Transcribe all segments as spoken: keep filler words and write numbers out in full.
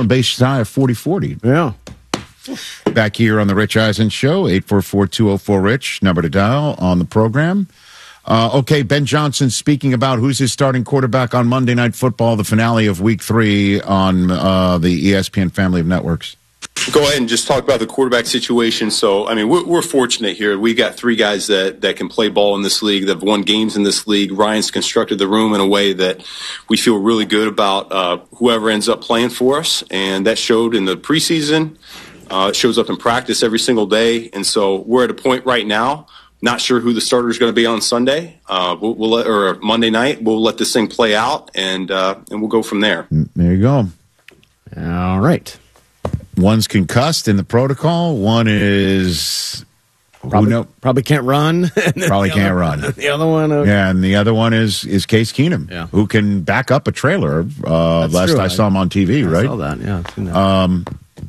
stolen base shy of forty forty. Yeah. Back here on the Rich Eisen Show, eight four four, two oh four, RICH, number to dial on the program. Uh, okay, Ben Johnson speaking about who's his starting quarterback on Monday Night Football, the finale of week three on uh, the E S P N family of networks. Go ahead and just talk about the quarterback situation. So, I mean, we're, we're fortunate here. We've got three guys that, that can play ball in this league, that have won games in this league. Ryan's constructed the room in a way that we feel really good about uh, whoever ends up playing for us, and that showed in the preseason. Uh, it shows up in practice every single day, and so we're at a point right now. Not sure who the starter is going to be on Sunday, uh, we'll, we'll let, or Monday night. We'll let this thing play out, and uh, and we'll go from there. There you go. All right. One's concussed in the protocol. One is probably, know, probably can't run. Probably can't other, run. The other one, uh, yeah, and the other one is is Case Keenum, yeah. who can back up a trailer. Uh, last true. I saw him on T V, I right? saw that. Yeah. I've seen that. Um,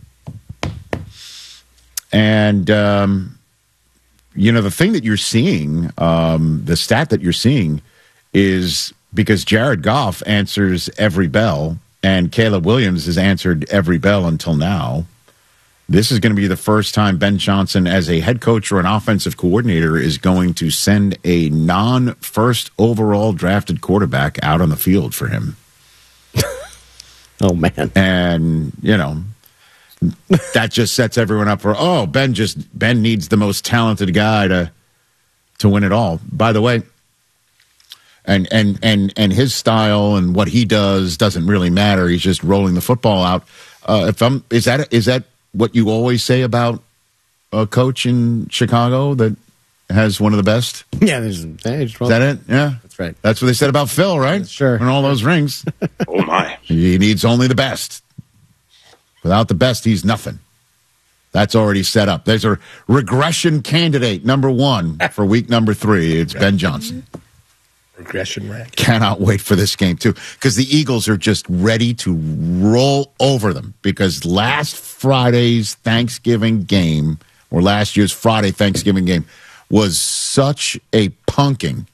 and um, you know, the thing that you're seeing, um, the stat that you're seeing, is because Jared Goff answers every bell. And Caleb Williams has answered every bell until now. This is going to be the first time Ben Johnson, as a head coach or an offensive coordinator, is going to send a non-first overall drafted quarterback out on the field for him. Oh, man. And, you know, that just sets everyone up for, oh, Ben just Ben needs the most talented guy to to win it all. By the way, And and and and his style and what he does doesn't really matter. He's just rolling the football out. Uh, if I'm, is that is that what you always say about a coach in Chicago that has one of the best? Yeah, there's, there's is that it? Yeah, that's right. That's what they said about Phil, right? Sure. And all those rings. Oh my! He needs only the best. Without the best, he's nothing. That's already set up. There's a regression candidate number one for week number three. It's Ben Johnson. Regression rack. Cannot wait for this game, too, because the Eagles are just ready to roll over them, because last Friday's Thanksgiving game, or last year's Friday Thanksgiving game, was such a punking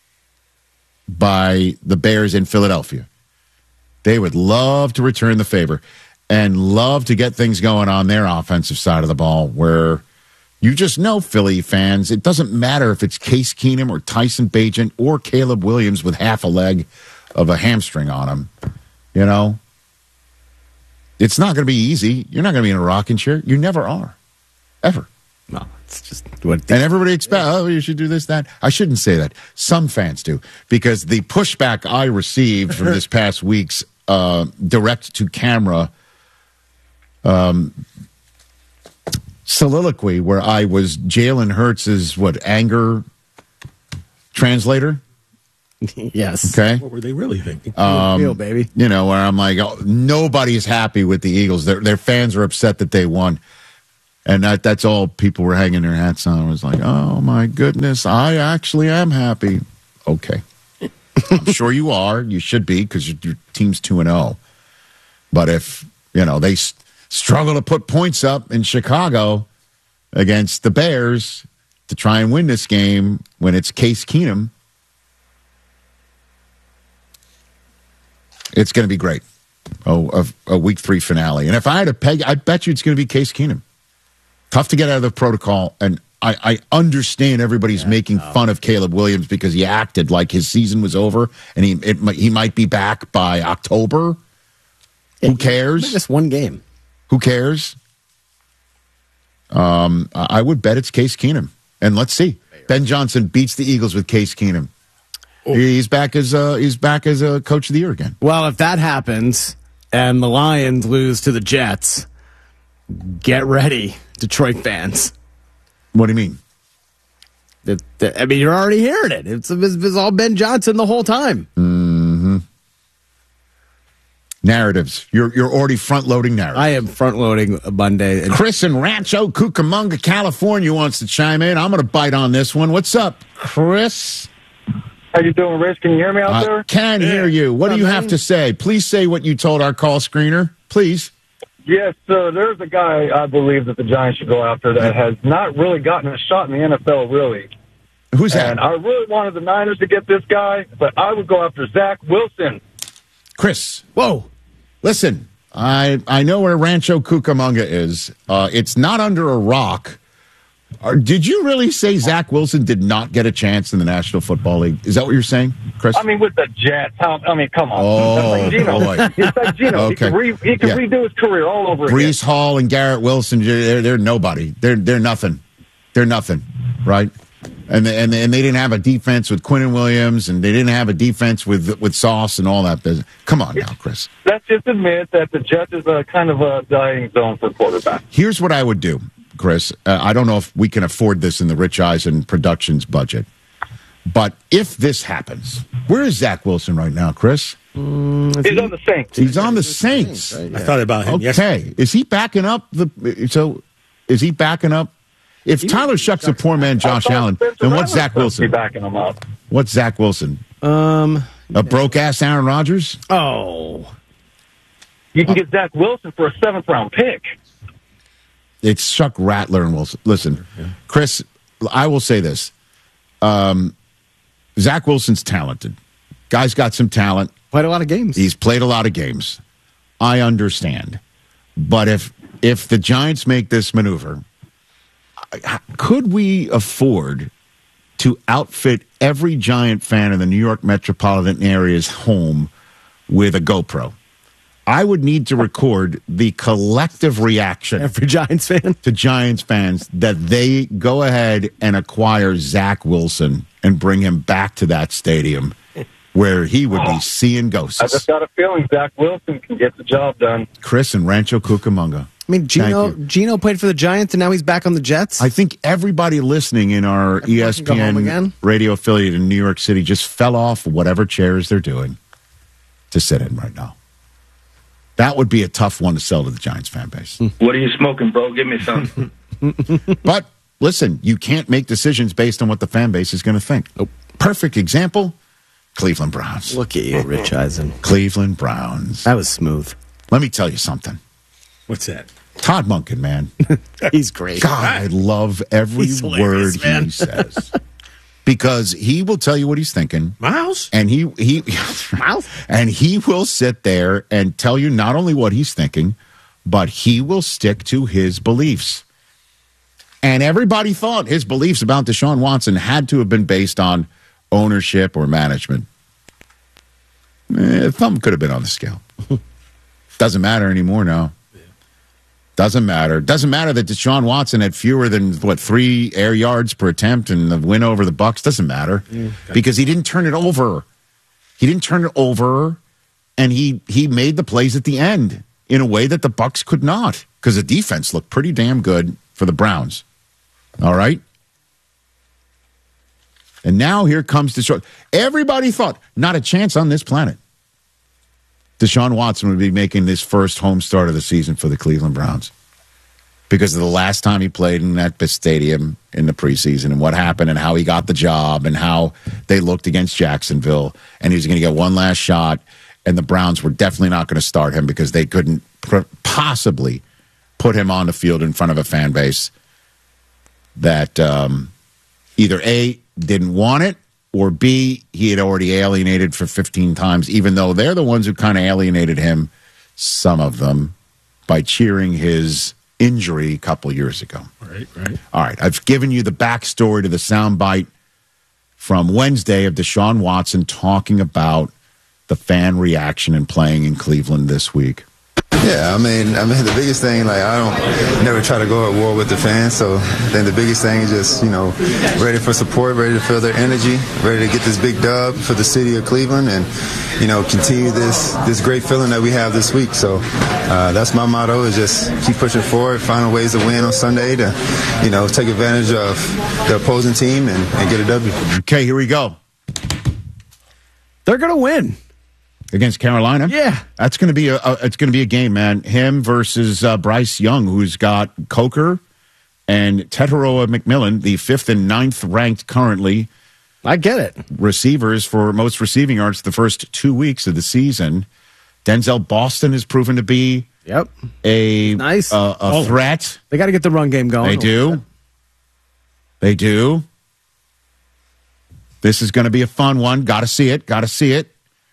by the Bears in Philadelphia. They would love to return the favor and love to get things going on their offensive side of the ball, where you just know, Philly fans, it doesn't matter if it's Case Keenum or Tyson Bagent or Caleb Williams with half a leg of a hamstring on him. You know, it's not going to be easy. You're not going to be in a rocking chair. You never are, ever. No, it's just what. And everybody expects, oh, you should do this, that. I shouldn't say that. Some fans do, because the pushback I received from this past week's uh, direct to camera um soliloquy, where I was Jalen Hurts' what, anger translator? Yes. Okay. What were they really thinking? Um, Feel, baby. You know, where I'm like, oh, nobody's happy with the Eagles. Their their fans are upset that they won, and that that's all people were hanging their hats on. I was like, oh my goodness, I actually am happy. Okay, I'm sure you are. You should be, because your, your team's two and zero. But if you know they struggle to put points up in Chicago against the Bears to try and win this game when it's Case Keenum, it's going to be great. Oh, a, a week three finale. And if I had to peg, I bet you it's going to be Case Keenum. Tough to get out of the protocol. And I, I understand everybody's yeah, making no. fun of Caleb Williams because he acted like his season was over and he it, he might be back by October. Yeah, Who cares? Just one game. Who cares? Um, I would bet it's Case Keenum. And let's see. Ben Johnson beats the Eagles with Case Keenum. Oh. He's back as a, he's back as a coach of the year again. Well, if that happens and the Lions lose to the Jets, get ready, Detroit fans. What do you mean? The, the, I mean, you're already hearing it. It's, it's, it's all Ben Johnson the whole time. Mm-hmm. Narratives. You're you're already front-loading narratives. I am front-loading Monday. And Chris in Rancho Cucamonga, California wants to chime in. I'm going to bite on this one. What's up, Chris? How you doing, Rich? Can you hear me out I there? can hear you. What oh, do you man. have to say? Please say what you told our call screener. Please. Yes, sir. There's a guy I believe that the Giants should go after that has not really gotten a shot in the N F L, really. Who's that? And I really wanted the Niners to get this guy, but I would go after Zach Wilson. Chris, whoa. Listen, I I know where Rancho Cucamonga is. Uh, it's not under a rock. Or, did you really say Zach Wilson did not get a chance in the National Football League? Is that what you're saying, Chris? I mean, with the Jets. How, I mean, come on. Oh, That's like Geno. boy. It's like Geno. Okay. He can, re, he can Yeah. redo his career all over again. Brees Hall and Garrett Wilson, they're, they're nobody. They're they're nothing. They're nothing, right? And they, and they, and they didn't have a defense with Quinnen Williams, and they didn't have a defense with with Sauce and all that business. Come on now, Chris. Let's just admit that the Jets is a kind of a dying zone for quarterback. Here's what I would do, Chris. Uh, I don't know if we can afford this in the Rich Eisen Productions budget, but if this happens, where is Zach Wilson right now, Chris? Mm, He's on the Saints. He's on the Saints. I thought about him Okay, yesterday. is he backing up the? So, is he backing up? If Tyler Shuck's a poor man, Josh Allen, then what's Zach Wilson? Be backing him up. What's Zach Wilson? Um, A broke ass Aaron Rodgers? oh, You can get Zach Wilson for a seventh round pick. It's Shuck, Rattler, and Wilson. Listen, Chris, I will say this: um, Zach Wilson's talented. Guy's got some talent. played a lot of games. He's played a lot of games. I understand, but if if the Giants make this maneuver, could we afford to outfit every Giant fan in the New York metropolitan area's home with a GoPro? I would need to record the collective reaction Every Giants fan. to Giants fans that they go ahead and acquire Zach Wilson and bring him back to that stadium where he would be seeing I just ghosts. got a feeling Zach Wilson can get the job done. Chris and Rancho Cucamonga. I mean, Geno Thank Geno played for the Giants, and now he's back on the Jets. I think everybody listening in our E Everyone S can P go home N again? radio affiliate in New York City just fell off whatever chairs they're doing to sit in right now. That would be a tough one to sell to the Giants fan base. What are you smoking, bro? Give me some. But listen, you can't make decisions based on what the fan base is going to think. Nope. Perfect example, Cleveland Browns. Look at you, Rich Eisen. Cleveland Browns. That was smooth. Let me tell you something. What's that? Todd Monken, man. He's great. God, I love every He's word hilarious, man. he says. Because he will tell you what he's thinking. Miles? And he he Miles? and he will sit there and tell you not only what he's thinking, but he will stick to his beliefs. And everybody thought his beliefs about Deshaun Watson had to have been based on ownership or management. Eh, thumb could have been on the scale. Doesn't matter anymore now. Doesn't matter. Doesn't matter that Deshaun Watson had fewer than, what, three air yards per attempt and the win over the Bucs. Doesn't matter because he didn't turn it over. He didn't turn it over, and he he made the plays at the end in a way that the Bucs could not because the defense looked pretty damn good for the Browns. All right? And now here comes Deshaun. Everybody thought, not a chance on this planet. Deshaun Watson would be making his first home start of the season for the Cleveland Browns because of the last time he played in that stadium in the preseason and what happened and how he got the job and how they looked against Jacksonville. And he was going to get one last shot, and the Browns were definitely not going to start him because they couldn't pr- possibly put him on the field in front of a fan base that um, either A, didn't want it, or B, he had already alienated for fifteen times, even though they're the ones who kind of alienated him, some of them, by cheering his injury a couple years ago. Right, right. All right, I've given you the backstory to the soundbite from Wednesday of Deshaun Watson talking about the fan reaction and playing in Cleveland this week. Yeah, I mean, I mean, the biggest thing, like, I don't never try to go at war with the fans. So then the biggest thing is just, you know, ready for support, ready to feel their energy, ready to get this big dub for the city of Cleveland, and you know, continue this this great feeling that we have this week. So uh, that's my motto: is just keep pushing forward, finding ways to win on Sunday to, you know, take advantage of the opposing team and, and get a W. Okay, here we go. They're going to win. Against Carolina, Yeah. that's going to be a, a it's going to be a game, man. Him versus uh, Bryce Young, who's got Coker and Teteroa McMillan, the fifth and ninth ranked currently I get it. receivers for most receiving yards the first two weeks of the season. Denzel Boston has proven to be Yep. a Nice. a, a Oh. threat. They got to get the run game going. They do. They do. This is going to be a fun one. Got to see it. Got to see it.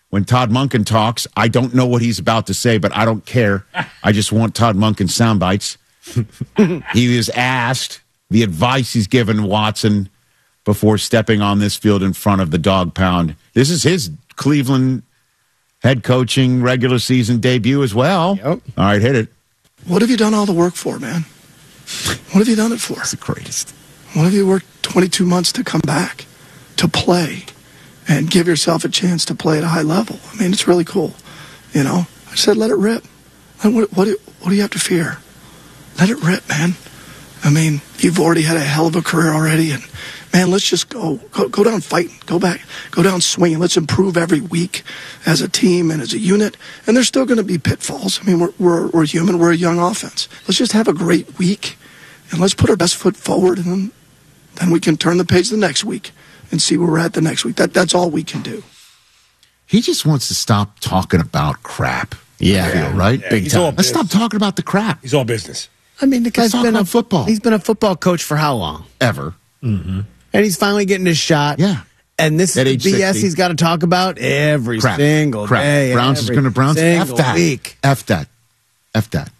when Todd Monken talks, I don't know what he's about to say, but I don't care. I just want Todd Monken sound bites. He was asked the advice he's given Watson before stepping on this field in front of the dog pound. This is his Cleveland head coaching regular season debut as well. Yep. All right, hit it. What have you done all the work for, man? What have you done it for? It's the greatest. What have you worked twenty-two months to come back, to play, and give yourself a chance to play at a high level? I mean, it's really cool. You know, I said, let it rip. And what, what, what do you have to fear? Let it rip, man. I mean, you've already had a hell of a career already, and man, let's just go, go, go down fighting, go back, go down swinging. Let's improve every week as a team and as a unit. And there's still going to be pitfalls. I mean, we're, we're we're human. We're a young offense. Let's just have a great week, and let's put our best foot forward, and then then we can turn the page the next week and see where we're at the next week. That that's all we can do. He just wants to stop talking about crap. Yeah, I feel, right? Yeah, Big he's all time. Let's stop business. talking about the crap. He's all business. I mean, the guy's talk been a about football. He's been a football coach for how long? Ever. And he's finally getting his shot. Yeah. And this At is age the B S sixty. he's got to talk about every Crap. single crap. day. Browns is every going to Browns. F single that. week. F that. F that.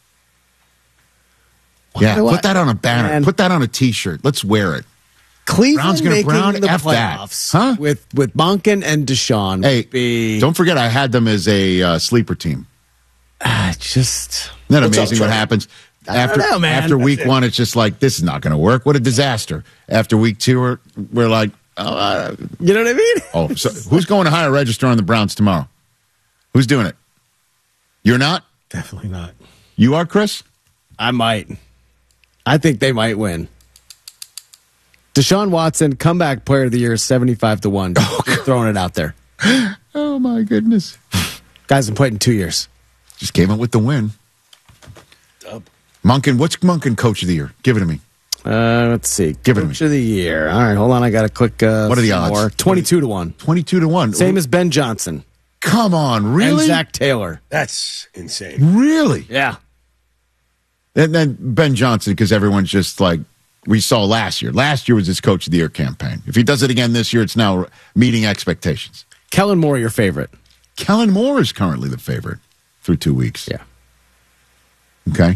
Yeah, do put I- that on a banner. Man. Put that on a T-shirt. Let's wear it. Cleveland Browns gonna making Brown, the F that. playoffs Huh? with with Monken and Deshaun. Hey, would be, don't forget I had them as a uh, sleeper team. ah, just Isn't that What's up, amazing what Trey? happens? I don't After, know, man. after week That's it. one, it's just like, this is not going to work. What a disaster. After week two, we're, we're like, oh, uh, you know what I mean? oh so who's going to hire a register on the Browns tomorrow? Who's doing it? You're not? Definitely not. You are, Chris? I might. I think they might win. Deshaun Watson, comeback player of the year, seventy-five to one. Just throwing it out there. Oh, my goodness. Guys have played in two years. Just came up with the win. Dub. Monken, what's Monken coach of the year? Give it to me. Uh, let's see. Give it to Coach of the year. All right, hold on. I got to click. Uh, What are the some odds? more. twenty-two to one. twenty-two to one. Same as Ben Johnson. Come on, really? And Zach Taylor. That's insane. Really? Yeah. And then Ben Johnson, because everyone's just like, we saw last year. Last year was his coach of the year campaign. If he does it again this year, it's now meeting expectations. Kellen Moore, your favorite. Kellen Moore is currently the favorite through two weeks. Yeah. Okay.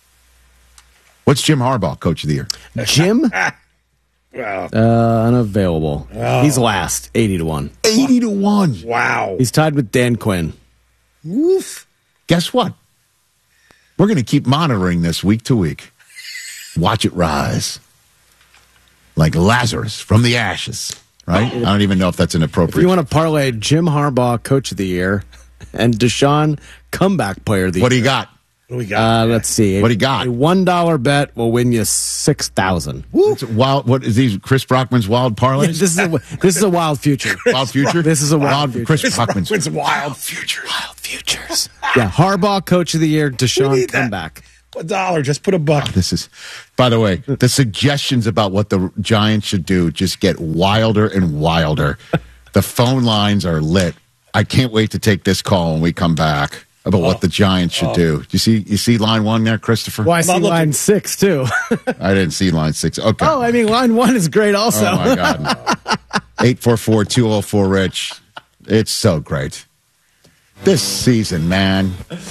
What's Jim Harbaugh, coach of the year? Jim, Wow. uh, unavailable. He's last, eighty to one. eighty to one. Wow. He's tied with Dan Quinn. Woof. Guess what? We're going to keep monitoring this week to week. Watch it rise. Like Lazarus from the ashes, right? I don't even know if that's an If appropriate. you want to parlay Jim Harbaugh, coach of the year, and Deshaun, comeback player of the What do year. you got? What do we got? Uh, let's see. What do you got? A one dollar bet will win you six thousand. It's wild. What is these? Chris Brockman's wild parlays? This is a this is a wild future. Wild future. This is a wild future. Chris Brockman's It's wild. future. Wild futures. Yeah, Harbaugh, coach of the year. Deshaun, need that. comeback. A dollar. Just put a buck. This is, by the way, the suggestions about what the Giants should do just get wilder and wilder. The phone lines are lit. I can't wait to take this call when we come back about what the Giants should do. Do you see? You see line one there, Christopher? Well, I see not looking. line six too. I didn't see line six. Okay. Oh, I mean, line one is great also. Oh my God. eight four four, two oh four, Rich. It's so great. This season, man.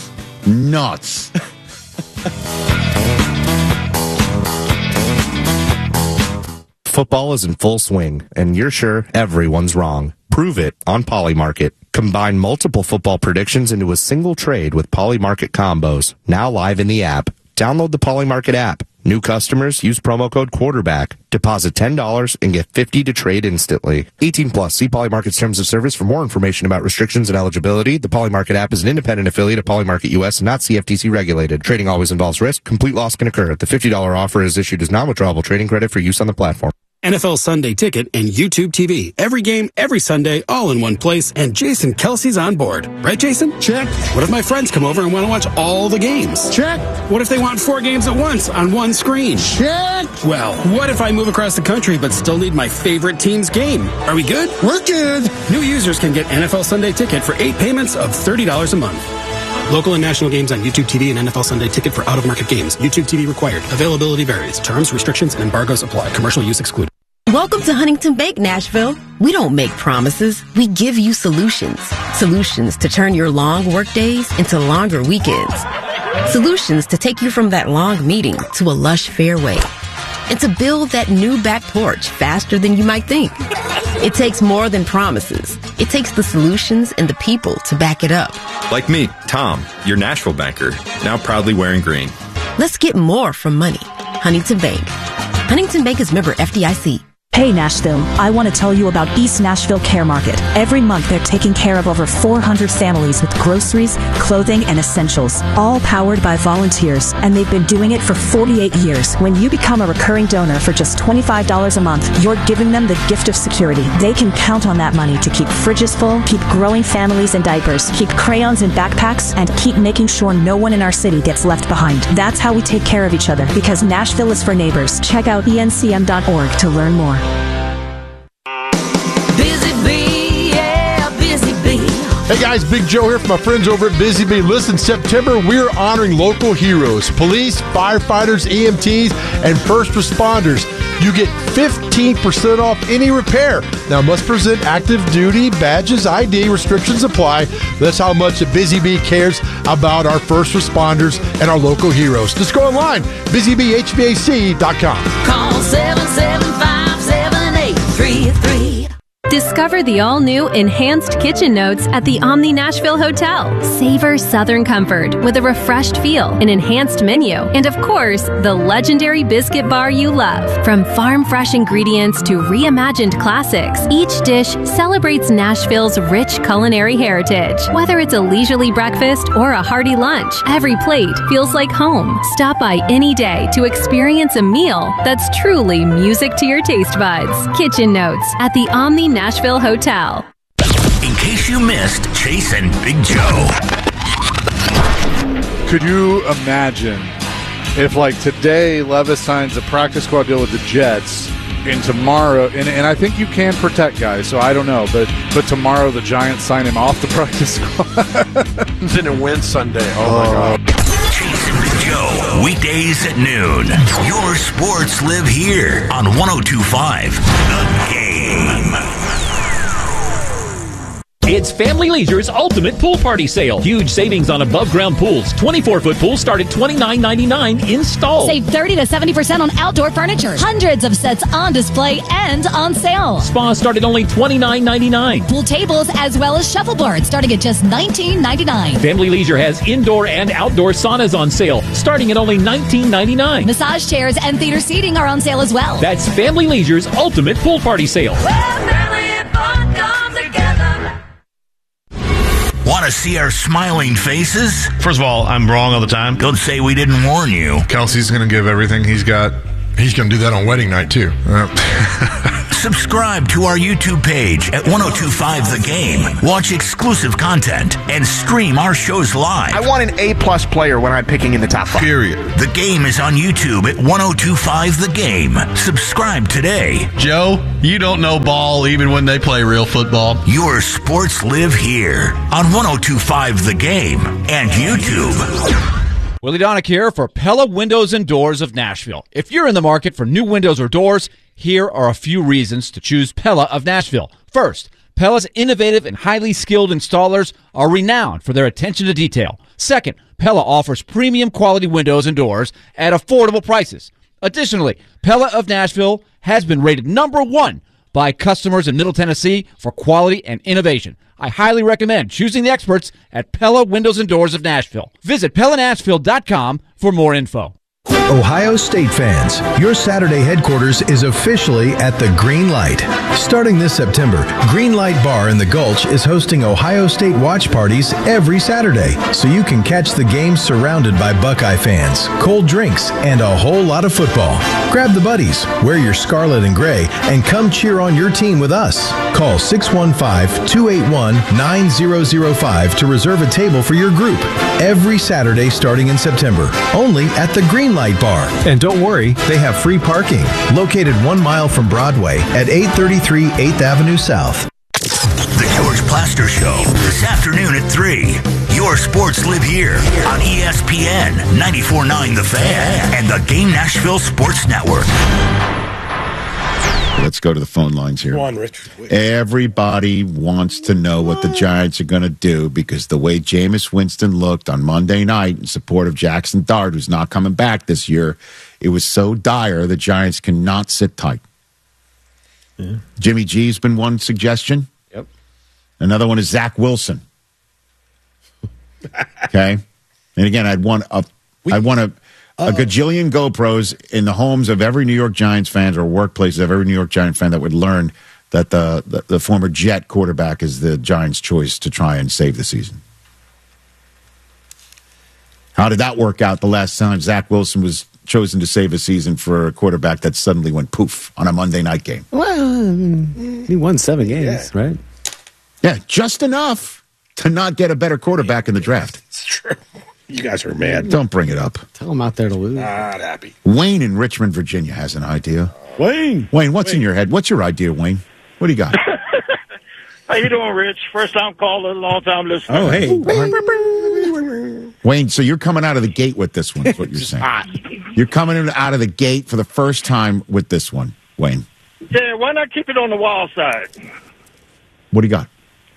Nuts. Football is in full swing, and you're sure everyone's wrong. Prove it on Polymarket. Combine multiple football predictions into a single trade with Polymarket combos. Now live in the app. Download the Polymarket app. New customers use promo code quarterback. Deposit ten dollars and get fifty dollars to trade instantly. eighteen plus. See Polymarket's terms of service for more information about restrictions and eligibility. The Polymarket app is an independent affiliate of Polymarket U S and not C F T C regulated. Trading always involves risk. Complete loss can occur. The fifty dollars offer is issued as non-withdrawable trading credit for use on the platform. N F L Sunday Ticket and YouTube T V. Every game, every Sunday, all in one place, and Jason Kelsey's on board. Right, Jason? Check. What if my friends come over and want to watch all the games? Check. What if they want four games at once on one screen? Check. Well, what if I move across the country but still need my favorite team's game? Are we good? We're good. New users can get N F L Sunday Ticket for eight payments of thirty dollars a month. Local and national games on YouTube T V and N F L Sunday Ticket for out-of-market games. YouTube T V required. Availability varies. Terms, restrictions, and embargoes apply. Commercial use excluded. Welcome to Huntington Bank, Nashville. We don't make promises. We give you solutions. Solutions to turn your long work days into longer weekends. Solutions to take you from that long meeting to a lush fairway. And to build that new back porch faster than you might think. It takes more than promises. It takes the solutions and the people to back it up. Like me, Tom, your Nashville banker, now proudly wearing green. Let's get more from money. Huntington Bank. Huntington Bank is member F D I C. Hey Nashville, I want to tell you about East Nashville Care Market. Every month they're taking care of over four hundred families with groceries, clothing, and essentials, all powered by volunteers, and they've been doing it for forty-eight years. When you become a recurring donor for just twenty-five dollars a month, you're giving them the gift of security. They can count on that money to keep fridges full, keep growing families in diapers, keep crayons in backpacks, and keep making sure no one in our city gets left behind. That's how we take care of each other, because Nashville is for neighbors. Check out E N C M dot org to learn more. Busy Bee, yeah, Busy Bee. Hey guys, Big Joe here from my friends over at Busy Bee. Listen, September we're honoring local heroes, police, firefighters, E M Ts, and first responders. You get fifteen percent off any repair. Now, must present active duty badges, I D, restrictions apply. That's how much Busy Bee cares about our first responders and our local heroes. Just go online, busy bee h v a c dot com. Call seven seven five, seven eight three three. Discover the all-new Enhanced Kitchen Notes at the Omni Nashville Hotel. Savor Southern comfort with a refreshed feel, an enhanced menu, and of course, the legendary biscuit bar you love. From farm-fresh ingredients to reimagined classics, each dish celebrates Nashville's rich culinary heritage. Whether it's a leisurely breakfast or a hearty lunch, every plate feels like home. Stop by any day to experience a meal that's truly music to your taste buds. Kitchen Notes at the Omni Nashville Hotel. In case you missed Chase and Big Joe. Could you imagine if, like, today Levis signs a practice squad deal with the Jets, and tomorrow, and, and I think you can protect guys, so I don't know, but but tomorrow the Giants sign him off the practice squad. Didn't win Sunday. Oh, oh my God. Chase and Big Joe, weekdays at noon. Your sports live here on one oh two point five The Game. It's Family Leisure's Ultimate Pool Party Sale. Huge savings on above-ground pools. twenty-four foot pools start at twenty-nine ninety-nine installed. Save thirty to seventy percent on outdoor furniture. Hundreds of sets on display and on sale. Spas start at only twenty-nine ninety-nine. Pool tables as well as shuffleboards starting at just nineteen ninety-nine. Family Leisure has indoor and outdoor saunas on sale starting at only nineteen ninety-nine. Massage chairs and theater seating are on sale as well. That's Family Leisure's Ultimate Pool Party Sale. Want to see our smiling faces? First of all, I'm wrong all the time. Don't say we didn't warn you. Kelsey's going to give everything he's got. He's going to do that on wedding night, too. Uh. Subscribe to our YouTube page at ten twenty-five The Game. Watch exclusive content and stream our shows live. I want an A-plus player when I'm picking in the top five. Period. The Game is on YouTube at ten twenty-five The Game. Subscribe today. Joe, you don't know ball even when they play real football. Your sports live here on ten twenty-five The Game and YouTube. Willie Donick here for Pella Windows and Doors of Nashville. If you're in the market for new windows or doors, here are a few reasons to choose Pella of Nashville. First, Pella's innovative and highly skilled installers are renowned for their attention to detail. Second, Pella offers premium quality windows and doors at affordable prices. Additionally, Pella of Nashville has been rated number one by customers in Middle Tennessee for quality and innovation. I highly recommend choosing the experts at Pella Windows and Doors of Nashville. Visit Pella Nashville dot com for more info. Ohio State fans, your Saturday headquarters is officially at the Green Light. Starting this September, Green Light Bar in the Gulch is hosting Ohio State watch parties every Saturday, so you can catch the game surrounded by Buckeye fans, cold drinks, and a whole lot of football. Grab the buddies, wear your scarlet and gray, and come cheer on your team with us. Call six one five, two eight one, nine zero zero five to reserve a table for your group. Every Saturday starting in September, only at the Green Light Bar. And don't worry, they have free parking. Located one mile from Broadway at eight thirty-three eighth Avenue South. The George Plaster Show, this afternoon at three. Your sports live here on E S P N ninety-four point nine The Fan and the Game Nashville Sports Network. Let's go to the phone lines here. Go on, Rich. Wait. Everybody wants to know what the Giants are going to do because the way Jameis Winston looked on Monday night in support of Jackson Dart, who's not coming back this year, it was so dire the Giants cannot sit tight. Yeah. Jimmy G's been one suggestion. Yep. Another one is Zach Wilson. Okay. And again, I'd want a, I want a, a gajillion GoPros in the homes of every New York Giants fan or workplaces of every New York Giant fan that would learn that the, the, the former Jet quarterback is the Giants' choice to try and save the season. How did that work out the last time Zach Wilson was chosen to save a season for a quarterback that suddenly went poof on a Monday night game? Well, he won seven games, yeah. right? Yeah, just enough to not get a better quarterback in the draft. It's true. You guys are mad. Don't bring it up. Tell him out there to lose. Not happy. Wayne in Richmond, Virginia has an idea. Wayne. Wayne, what's Wayne. in your head? What's your idea, Wayne? What do you got? How you doing, Rich? First time caller, long time listener. Oh, hey. Wayne, so you're coming out of the gate with this one, is what you're saying. You're coming in out of the gate for the first time with this one, Wayne. Yeah, why not keep it on the wild side? What do you got?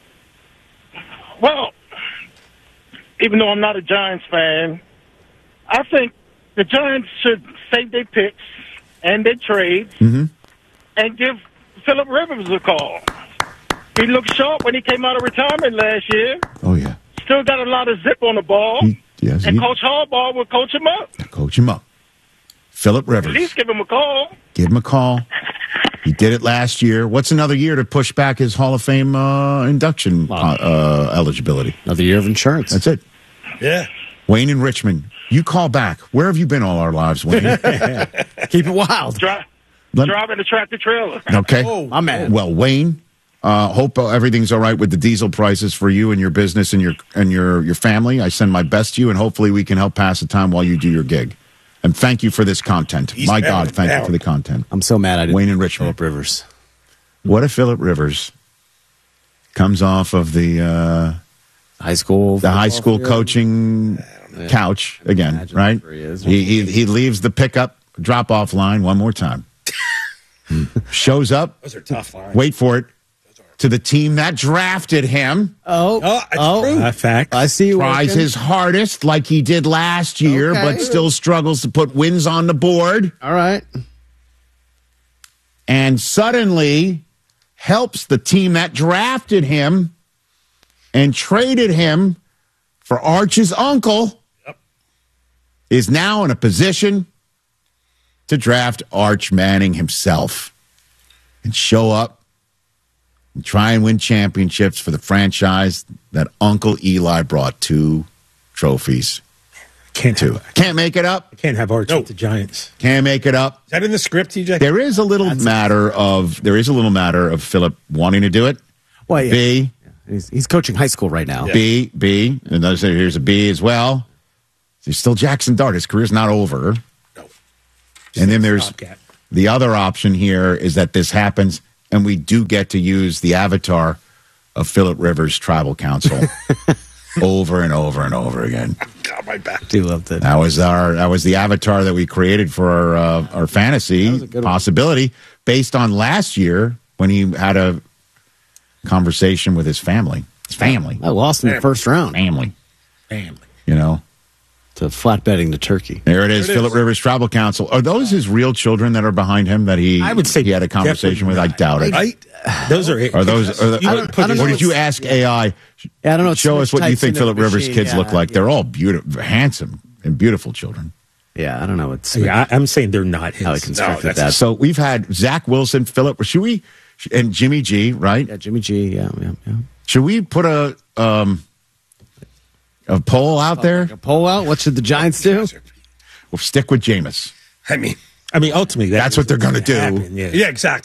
Well, even though I'm not a Giants fan, I think the Giants should save their picks and their trades mm-hmm. and give Phillip Rivers a call. He looked sharp when he came out of retirement last year. Oh, yeah. Still got a lot of zip on the ball. He, yes, and he, Coach Harbaugh will coach him up. Coach him up. Phillip Rivers. At least give him a call. Give him a call. He did it last year. What's another year to push back his Hall of Fame uh, induction uh, uh, eligibility? Another year of insurance. That's it. Yeah. Wayne in Richmond, you call back. Where have you been all our lives, Wayne? Keep it wild. Dri- Let- driving a tractor trailer. Okay. Oh, my man. Well, Wayne, uh, hope uh, everything's all right with the diesel prices for you and your business and your and your, your family. I send my best to you, and hopefully we can help pass the time while you do your gig. And thank you for this content. He's My mad God, thank down. you for the content. I'm so mad I didn't. Wayne and Richmond. Phillip Rivers. What if Phillip Rivers comes off of the uh, high school, the high school field? coaching couch again, right? He, is. He, he he leaves the pickup drop off line one more time. Shows up. Those are tough lines. Wait for it. To the team that drafted him. Oh, Oh, that's oh, true. uh, fact. I see you. Tries working. his hardest like he did last year, Okay. but still struggles to put wins on the board. All right. And suddenly helps the team that drafted him and traded him for Arch's uncle. Yep. Is now in a position to draft Arch Manning himself and show up and try and win championships for the franchise that Uncle Eli brought two trophies Can't to. have, Can't make it up. can't have Arch with the Giants. Can't make it up. Is that in the script, T J? There is a little That's matter of there is a little matter of Phillip wanting to do it. Well, yeah. B, He's, he's coaching high school right now. B, B, and those say here's a B as well. There's still Jackson Dart. His career's not over. No. And then there's Stopgap. the other option here is that this happens and we do get to use the avatar of Phillip Rivers Tribal Council over and over and over again. Got my back. Do love that. That was our that was the avatar that we created for our uh, our fantasy possibility based on last year when he had a conversation with his family. His family. I lost in the first round. Family. Family. You know. To flatbedding to Turkey. There it is, There it Phillip is. Rivers Tribal Council. Are those his real children that are behind him that he I would say he had a conversation with? I doubt it. I, those are Are those? Are the, You I would put or your- did you ask A I? Yeah, I don't know. Show us what you Types think into Phillip the Rivers' machine, kids yeah, look like. yeah. They're all beautiful, handsome, and beautiful children. Yeah, I don't know. It's Yeah, I, I'm saying they're not his. how he constructed that's- that. So we've had Zach Wilson, Phillip. Should we? And Jimmy G, right? Yeah, Jimmy G. Yeah, yeah, yeah. Should we put a um a poll out there? A poll out. What should the Giants do? We'll stick with Jameis. I mean, I mean, ultimately, that That's is what they're gonna what's do. happen. Yeah. yeah, exactly.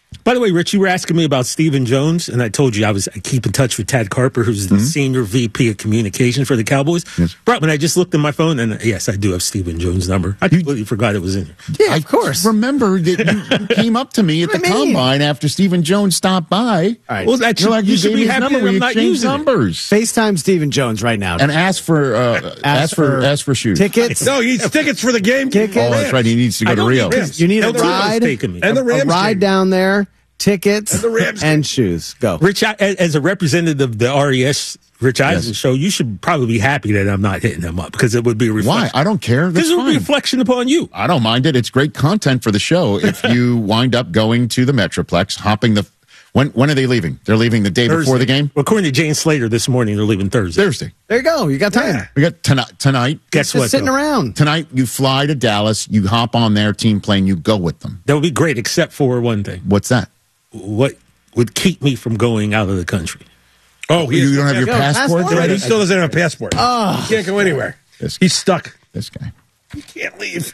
By the way, Rich, you were asking me about Stephen Jones, and I told you I was I keep in touch with Tad Carper, who's the mm-hmm. senior V P of communication for the Cowboys. Yes. Bro, when I just looked at my phone, and yes, I do have Stephen Jones' number. I completely forgot it was in here. Yeah, of course. I remember that you came up to me at the combine after Stephen Jones stopped by. All right. Well, that should, like you you should be happy number, that I'm not using numbers. It. FaceTime Stephen Jones right now. And ask for uh, ask, ask for, for ask for shoes. Tickets. No, he needs tickets for the game. Tickets. Oh, that's right. He needs to go to Rio. You need a ride. And the Rams a ride game. down there. Tickets and, the Rams and shoes. Go. Rich, I, as a representative of the R E S Rich Eisen yes. show, you should probably be happy that I'm not hitting them up because it would be a reflection. Why? I don't care. Because it would be a reflection upon you. I don't mind it. It's great content for the show. If you wind up going to the Metroplex, hopping the when when are they leaving? They're leaving the day Thursday. before the game. Well, according to Jane Slater this morning, they're leaving Thursday. Thursday. There you go. You got time. Yeah. We got tonight. Tonight. Guess Just what? Sitting though? around tonight. You fly to Dallas. You hop on their team plane. You go with them. That would be great, except for one thing. What's that? What would keep me from going out of the country? Oh, you don't have your passport? passport? Right, he still doesn't have a passport. Oh. He can't go anywhere. This He's stuck. This guy. He can't leave.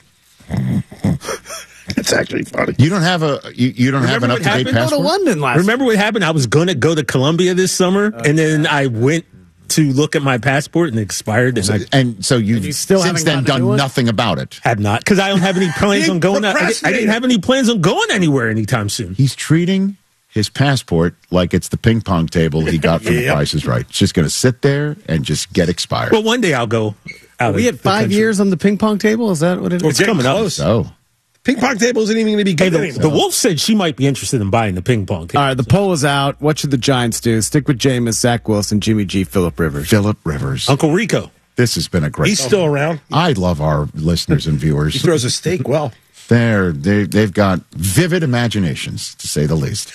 That's actually funny. You don't have a you, you don't Remember have an up to date Go passport. to London last. Remember what happened? I was going to go to Colombia this summer, uh, and then I went to look at my passport and it expired. And, so, I, and so you've you still since then done nothing about it. Have not, because I don't have any plans on going. I, I didn't have any plans on going anywhere anytime soon. He's treating his passport like it's the ping pong table he got from yep. The Price is Right. It's just going to sit there and just get expired. Well, one day I'll go out. We of had five country. years on the ping pong table. Is that what it is? We're It's coming close. up. Oh. Ping pong table isn't even going to be Hey, good the, anymore. the Wolf said she might be interested in buying the ping pong table. All right, the poll is out. What should the Giants do? Stick with Jameis, Zach Wilson, Jimmy G, Phillip Rivers. Phillip Rivers. Uncle Rico. This has been a great. He's still around. I love our listeners and viewers. He throws a steak well. They're, they, they've got vivid imaginations, to say the least.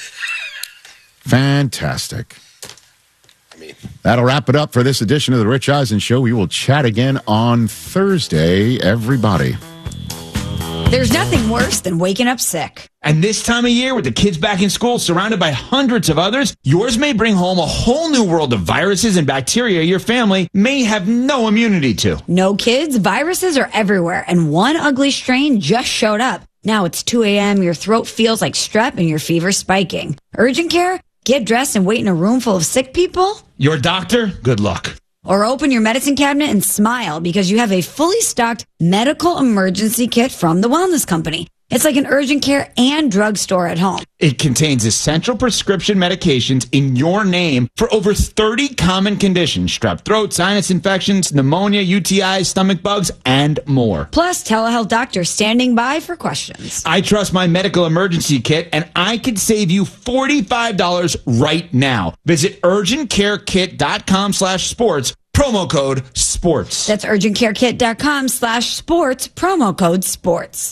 Fantastic. I mean, that'll wrap it up for this edition of the Rich Eisen Show. We will chat again on Thursday, everybody. There's nothing worse than waking up sick. And this time of year, with the kids back in school, surrounded by hundreds of others, yours may bring home a whole new world of viruses and bacteria your family may have no immunity to. No, kids, viruses are everywhere, and one ugly strain just showed up. Now it's two a.m., your throat feels like strep, and your fever's spiking. Urgent care? Get dressed and wait in a room full of sick people? Your doctor? Good luck. Or open your medicine cabinet and smile because you have a fully stocked medical emergency kit from the Wellness Company. It's like an urgent care and drugstore at home. It contains essential prescription medications in your name for over thirty common conditions: strep throat, sinus infections, pneumonia, U T Is, stomach bugs, and more. Plus, telehealth doctors standing by for questions. I trust my medical emergency kit, and I could save you forty-five dollars right now. Visit urgentcarekit.com slash sports, promo code sports. That's urgentcarekit.com slash sports, promo code sports.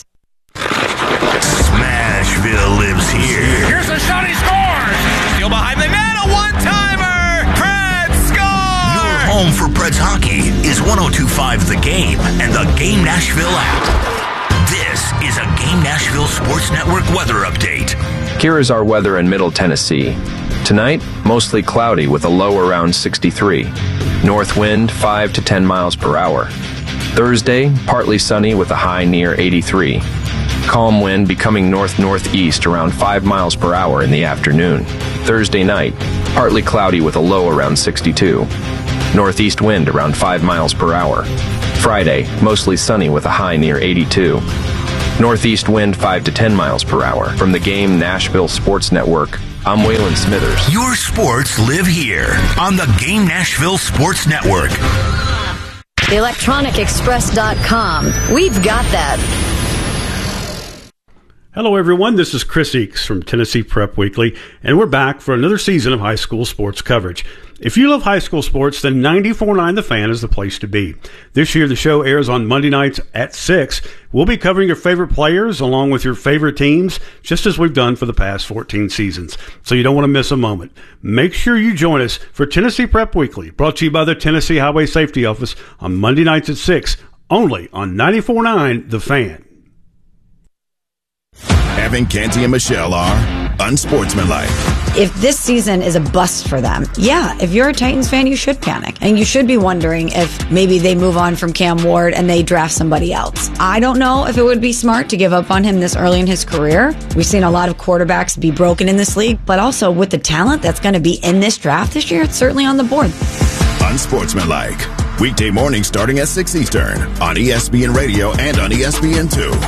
Smashville lives here. Here's a shot, he scores! Steal behind the net, a one-timer! Preds score! Your home for Preds hockey is one oh two point five The Game and the Game Nashville app. This is a Game Nashville Sports Network weather update. Here is our weather in Middle Tennessee. Tonight, mostly cloudy with a low around sixty-three. North wind five to ten miles per hour. Thursday, partly sunny with a high near eighty-three. Calm wind becoming north-northeast around five miles per hour in the afternoon. Thursday night, partly cloudy with a low around sixty-two. Northeast wind around five miles per hour. Friday, mostly sunny with a high near eighty-two. Northeast wind five to ten miles per hour. From the Game Nashville Sports Network, I'm Waylon Smithers. Your sports live here on the Game Nashville Sports Network. the electronic express dot com. We've got that. Hello, everyone. This is Chris Eakes from Tennessee Prep Weekly, and we're back for another season of high school sports coverage. If you love high school sports, then ninety-four point nine The Fan is the place to be. This year, the show airs on Monday nights at six. We'll be covering your favorite players along with your favorite teams, just as we've done for the past fourteen seasons. So you don't want to miss a moment. Make sure you join us for Tennessee Prep Weekly, brought to you by the Tennessee Highway Safety Office on Monday nights at six, only on ninety-four point nine The Fan. Evan, Canty, and Michelle are unsportsmanlike, If this season is a bust for them, yeah, if you're a Titans fan, you should panic. And you should be wondering if maybe they move on from Cam Ward and they draft somebody else. I don't know if it would be smart to give up on him this early in his career. We've seen a lot of quarterbacks be broken in this league, but also with the talent that's going to be in this draft this year, it's certainly on the board. Unsportsmanlike. Weekday mornings starting at six Eastern on E S P N Radio and on E S P N two.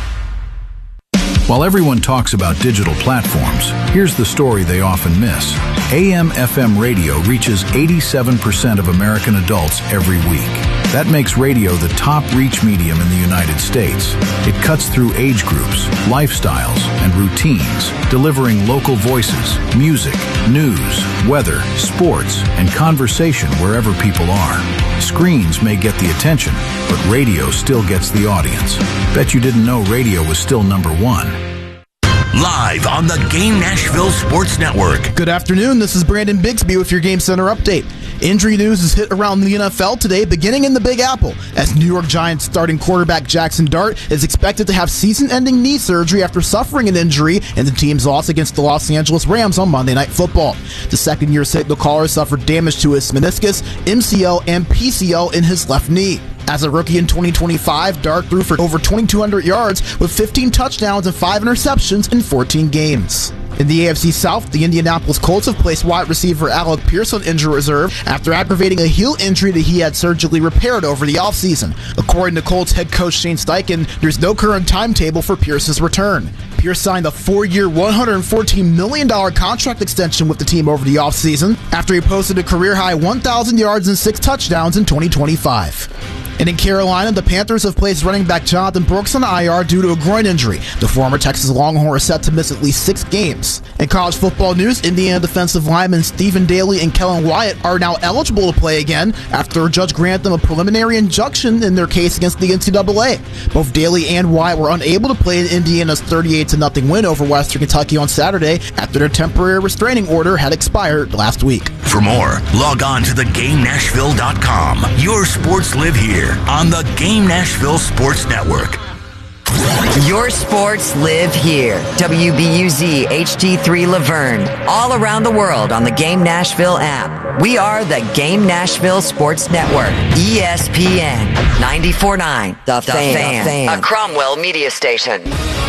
While everyone talks about digital platforms, here's the story they often miss. A M F M radio reaches eighty-seven percent of American adults every week. That makes radio the top reach medium in the United States. It cuts through age groups, lifestyles, and routines, delivering local voices, music, news, weather, sports, and conversation wherever people are. Screens may get the attention, but radio still gets the audience. Bet you didn't know radio was still number one. Live on the Game Nashville Sports Network. Good afternoon, this is Brandon Bigsby with your Game Center update. Injury news has hit around the N F L today, beginning in the Big Apple, as New York Giants starting quarterback Jackson Dart is expected to have season-ending knee surgery after suffering an injury in the team's loss against the Los Angeles Rams on Monday Night Football. The second-year signal caller suffered damage to his meniscus, M C L, and P C L in his left knee. As a rookie in twenty twenty-five, Dart threw for over twenty-two hundred yards with fifteen touchdowns and five interceptions in fourteen games. In the A F C South, the Indianapolis Colts have placed wide receiver Alec Pierce on injury reserve after aggravating a heel injury that he had surgically repaired over the offseason. According to Colts head coach Shane Steichen, there's no current timetable for Pierce's return. Pierce signed a four-year, one hundred fourteen million dollars contract extension with the team over the offseason after he posted a career-high one thousand yards and six touchdowns in twenty twenty-five. And in Carolina, the Panthers have placed running back Jonathan Brooks on I R due to a groin injury. The former Texas Longhorn is set to miss at least six games. In college football news, Indiana defensive linemen Stephen Daly and Kellen Wyatt are now eligible to play again after a judge granted them a preliminary injunction in their case against the N C double A. Both Daly and Wyatt were unable to play in Indiana's thirty-eight to nothing win over Western Kentucky on Saturday after their temporary restraining order had expired last week. For more, log on to the game nashville dot com. Your sports live here on the Game Nashville Sports Network. Your sports live here. W B U Z H D three Laverne. All around the world on the Game Nashville app. We are the Game Nashville Sports Network. E S P N ninety-four point nine. The, the fan. fan. A Cromwell media station.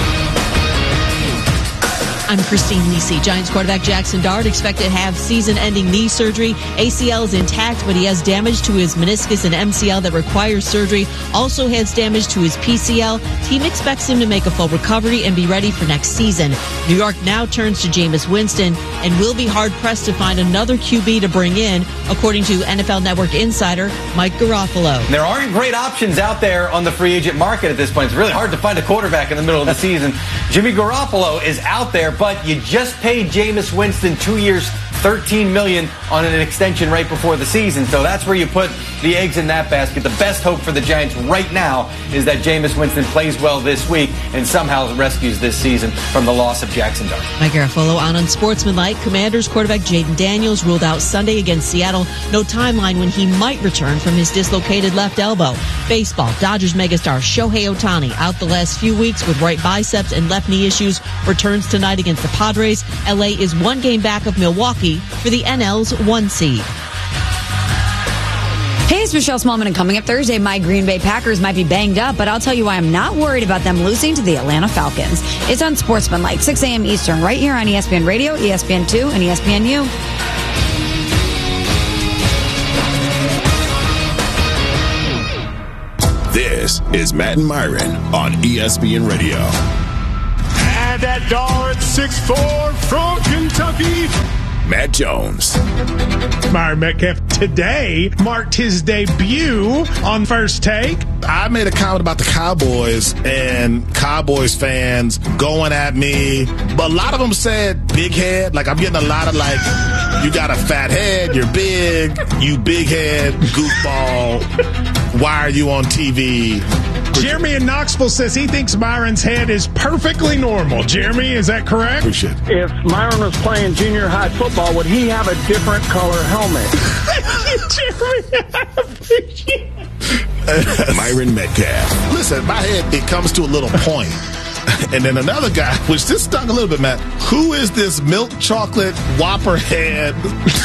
I'm Christine Lisi. Giants quarterback Jackson Dart expected to have season-ending knee surgery. A C L is intact, but he has damage to his meniscus and M C L that requires surgery. Also has damage to his P C L. Team expects him to make a full recovery and be ready for next season. New York now turns to Jameis Winston and will be hard-pressed to find another Q B to bring in, according to N F L Network insider Mike Garofalo. There aren't great options out there on the free agent market at this point. It's really hard to find a quarterback in the middle of the season. Jimmy Garoppolo is out there, but you just paid Jameis Winston two years, thirteen million dollars on an extension right before the season. So that's where you put the eggs in that basket. The best hope for the Giants right now is that Jameis Winston plays well this week and somehow rescues this season from the loss of Jackson Dart. Mike Garofalo on Unsportsmanlike. Commanders quarterback Jaden Daniels ruled out Sunday against Seattle. No timeline when he might return from his dislocated left elbow. Baseball, Dodgers megastar Shohei Ohtani out the last few weeks with right biceps and left knee issues. Returns tonight against the Padres. L A is one game back of Milwaukee for the N L's one seed. Hey, it's Michelle Smallman, and coming up Thursday, my Green Bay Packers might be banged up, but I'll tell you why I'm not worried about them losing to the Atlanta Falcons. It's on Sportsmanlike, six a.m. Eastern, right here on E S P N Radio, E S P N two, and E S P N U. This is Matt and Myron on E S P N Radio. And that dart six foot four from Kentucky, Matt Jones. Myron Metcalf today marked his debut on First Take. I made a comment about the Cowboys and Cowboys fans going at me, but a lot of them said big head. Like, I'm getting a lot of like, you got a fat head, you're big, you big head, goofball, why are you on T V? Jeremy in Knoxville says he thinks Myron's head is perfectly normal. Jeremy, is that correct? Appreciate it. If Myron was playing junior high football, would he have a different color helmet? Jeremy, Myron Metcalf. Listen, my head, it comes to a little point. And then another guy, which this stung a little bit, Matt. Who is this milk chocolate Whopper head?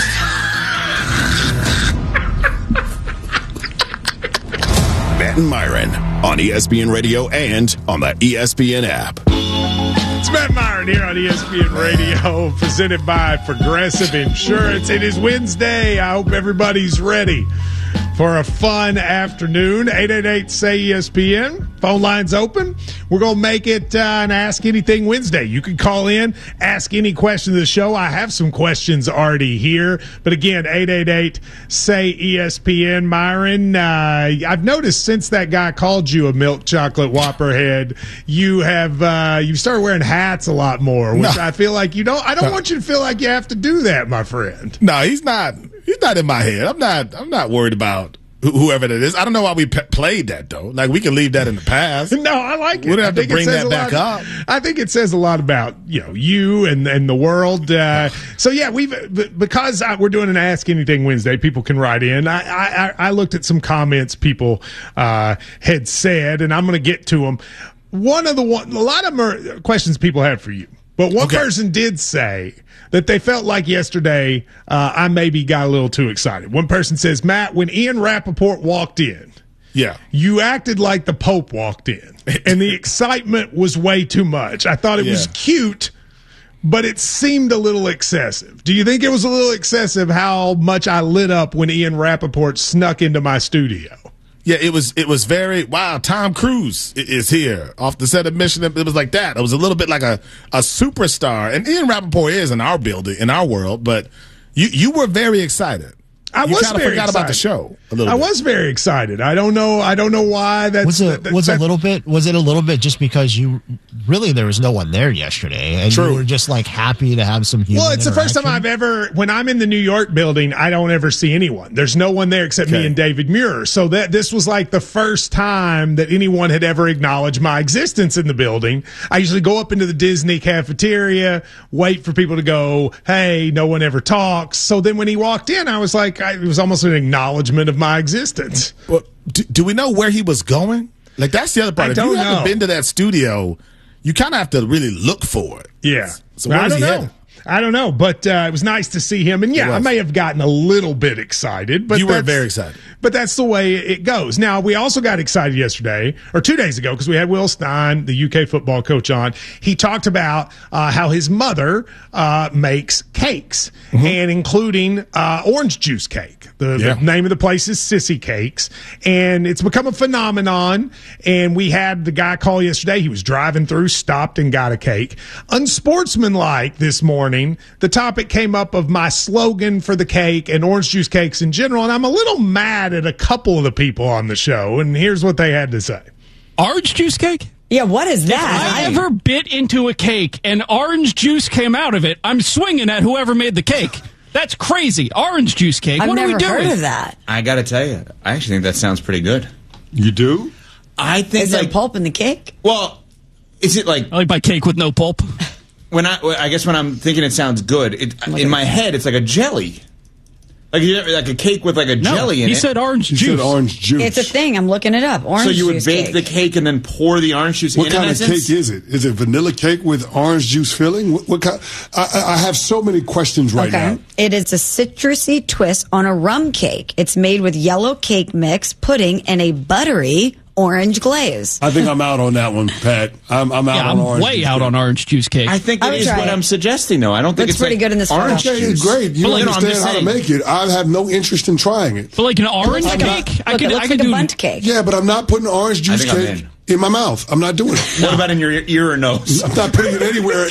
Matt and Myron on E S P N Radio and on the E S P N app. It's Matt Myron here on E S P N Radio, presented by Progressive Insurance. It is Wednesday. I hope everybody's ready for a fun afternoon. eight eight eight, S A Y, E S P N. Phone lines open. We're going to make it uh, an Ask Anything Wednesday. You can call in, ask any question of the show. I have some questions already here. But again, eight eight eight, S A Y, E S P N. Myron, uh, I've noticed since that guy called you a milk chocolate Whopper head, you have uh, you've started wearing hats a lot more, which No. I feel like you don't. I don't No. want you to feel like you have to do that, my friend. No, he's not. He's not in my head. I'm not. I'm not worried about wh- whoever that is. I don't know why we p- played that though. Like we can leave that in the past. No, I like it. We don't I have to think it bring says that a back lot- up. I think it says a lot about you know you and and the world. Uh, so yeah, we've b- because I, we're doing an Ask Anything Wednesday. People can write in. I I, I looked at some comments people uh, had said, and I'm going to get to them. One of the one, a lot of them are questions people have for you, but one Okay. person did say that they felt like yesterday uh, I maybe got a little too excited. One person says, Matt, when Ian Rappaport walked in, Yeah. you acted like the Pope walked in, and the excitement was way too much. I thought it was Yeah. cute, but it seemed a little excessive. Do you think it was a little excessive how much I lit up when Ian Rappaport snuck into my studio? Yeah, it was it was very wow. Tom Cruise i- is here off the set of Mission. It was like that. It was a little bit like a, a superstar. And Ian Rappaport is in our building, in our world. But you you were very excited. I you was kind of very forgot excited. about the show a little I bit. was very excited. I don't know. I don't know why. That's was it that- was that- a little bit was it a little bit just because you really there was no one there yesterday and True. you were just like happy to have some human Well, it's the first time interaction? I've ever, when I'm in the New York building, I don't ever see anyone. There's no one there except me Okay. and David Muir. So that this was like the first time that anyone had ever acknowledged my existence in the building. I usually go up into the Disney cafeteria, wait for people to go, hey, no one ever talks. So then when he walked in, I was like, I, it was almost an acknowledgement of my existence. Well, do, do we know where he was going? Like that's the other part. I if don't you haven't know. been to that studio, you kind of have to really look for it. Yeah. So where I was don't he know. headed? I don't know, but uh, it was nice to see him. And It yeah, I was. may have gotten a little bit excited, but You were that's- very excited. But that's the way it goes. Now, we also got excited yesterday, or two days ago, because we had Will Stein, the U K football coach, on. He talked about uh, how his mother uh, makes cakes, Mm-hmm. and including uh, orange juice cake. The, Yeah. the name of the place is Sissy Cakes, and it's become a phenomenon. And we had the guy call yesterday. He was driving through, stopped, and got a cake. Unsportsmanlike this morning, the topic came up of my slogan for the cake and orange juice cakes in general, and I'm a little mad at a couple of the people on the show, and here's what they had to say. Orange juice cake? Yeah, what is If that? I ever bit into a cake and orange juice came out of it, I'm swinging at whoever made the cake. That's crazy. Orange juice cake. I've what never are we doing? heard of that. I got to tell you, I actually think that sounds pretty good. You do? I think Is like there pulp in the cake? well, is it like I like my cake with no pulp. when I well, I guess when I'm thinking it sounds good, it, in my head it's like a jelly. Like you like a cake with like a No, jelly in he it. said orange You juice. said orange juice. It's a thing. I'm looking it up. Orange so you would juice bake cake. the cake and then pour the orange juice What in. kind in of essence? cake is it? Is it vanilla cake with orange juice filling? What, what kind? I, I- I have so many questions right Okay. now. It is a citrusy twist on a rum cake. It's made with yellow cake mix, pudding, and a buttery orange glaze. I think I'm out on that one, Pat. I'm, I'm out Yeah, on I'm orange way juice out cake. on orange juice cake. I think I that would is try what it. I'm suggesting, though. I don't think Looks it's pretty like good in this orange photo. Okay, juice. great. You But, like, no, I'm understand just how to saying. make it. I have no interest in trying it. but like an orange Like a- cake, I look, could it looks I like could a do bundt cake. Yeah, but I'm not putting orange juice think I'm cake in. in. my mouth. I'm not doing it. What about in your ear or nose? I'm not putting it anywhere.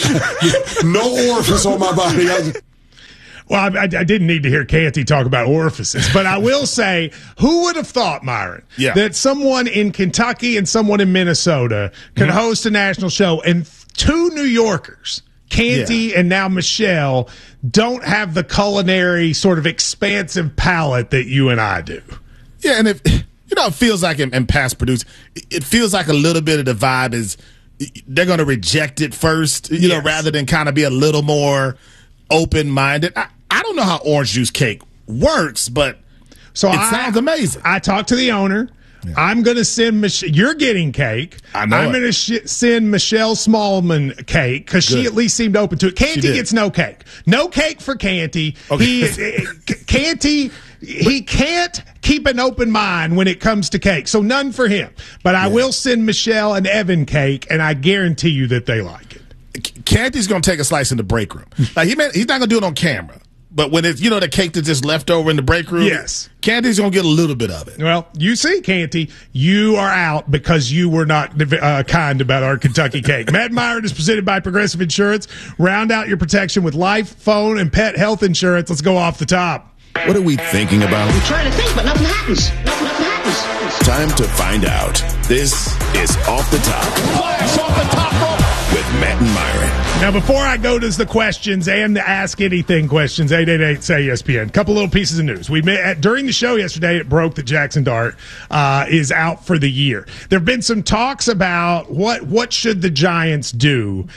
No orifice on my body. I- Well, I, I, I didn't need to hear Canty talk about orifices, but I will say, who would have thought, Myron, Yeah. that someone in Kentucky and someone in Minnesota could Mm-hmm. host a national show, and two New Yorkers, Canty and now Michelle, don't have the culinary sort of expansive palate that you and I do? Yeah, and if you know, it feels like in, in past produced, it feels like a little bit of the vibe is they're going to reject it first, you know, Yes. rather than kind of be a little more open minded. I, I don't know how orange juice cake works, but So it I, sounds amazing. I talked to the owner. I'm going to send Mich- you're getting cake. I know I'm it. going to sh- send Michelle Smallman cake because she Good. at least seemed open to it. Canty did. gets no cake. No cake for Canty. Okay. He Canty he can't keep an open mind when it comes to cake. So none for him. But I will send Michelle and Evan cake, and I guarantee you that they like it. Canty's going to take a slice in the break room. Like he may, he's not going to do it on camera. But when it's, you know, the cake that's just left over in the break room, yes, Canty's going to get a little bit of it. Well, you see, Canty, you are out because you were not uh, kind about our Kentucky cake. Matt Myron is presented by Progressive Insurance. Round out your protection with life, phone, and pet health insurance. Let's go off the top. What are we thinking about? I'm trying to think, but nothing happens. Nothing, nothing happens. Time to find out. This is Off the Top. Flash off the top rope. With Matt and Myron. Now, before I go to the questions and the Ask Anything questions, eight eight eight, S A Y, E S P N, a couple little pieces of news. We met, at, During the show yesterday, it broke that Jackson Dart uh, is out for the year. There have been some talks about what what should the Giants do.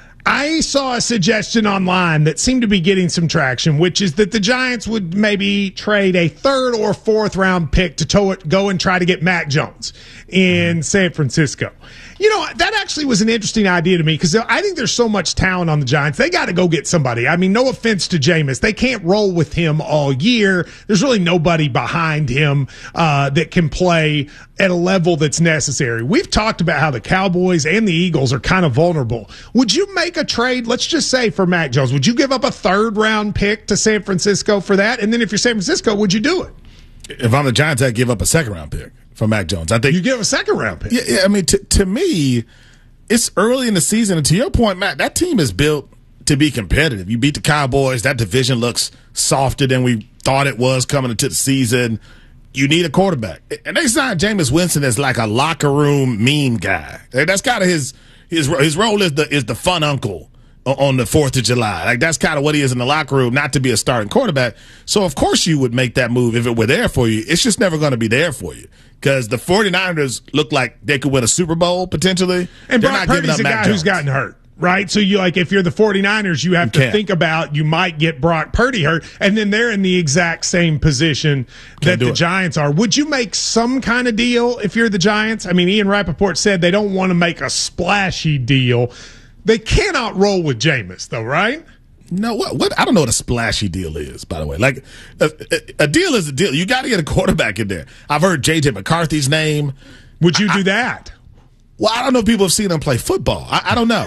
I saw a suggestion online that seemed to be getting some traction, which is that the Giants would maybe trade a third or fourth round pick to tow it, go and try to get Mac Jones in San Francisco. You know, that actually was an interesting idea to me because I think there's so much talent on the Giants. They got to go get somebody. I mean, no offense to Jameis. They can't roll with him all year. There's really nobody behind him uh, that can play at a level that's necessary. We've talked about how the Cowboys and the Eagles are kind of vulnerable. Would you make a trade, let's just say, for Mac Jones? Would you give up a third round pick to San Francisco for that? And then if you're San Francisco, would you do it? If I'm the Giants, I'd give up a second round pick for Mac Jones. I think you give a second round pick. Yeah, yeah I mean, t- to me, it's early in the season, and to your point, Matt, that team is built to be competitive. You beat the Cowboys. That division looks softer than we thought it was coming into the season. You need a quarterback, and they signed Jameis Winston as like a locker room mean guy. That's kind of his his his role is the is the fun uncle on the fourth of July. Like, that's kind of what he is in the locker room, not to be a starting quarterback. So, of course, you would make that move if it were there for you. It's just never going to be there for you because the 49ers look like they could win a Super Bowl potentially. And They're Brock not giving Purdy's up a Mac guy Jones. who's gotten hurt, right? So, you like if you're the 49ers, you have You to can't. think about you might get Brock Purdy hurt, and then they're in the exact same position that do the it. Giants are. Would you make some kind of deal if you're the Giants? I mean, Ian Rappaport said they don't want to make a splashy deal. They cannot roll with Jameis, though, right? No, what, what? I don't know what a splashy deal is, by the way. Like, a, a, a deal is a deal. You got to get a quarterback in there. I've heard J J McCarthy's name. Would you I, do that? Well, I don't know if people have seen him play football. I, I don't know.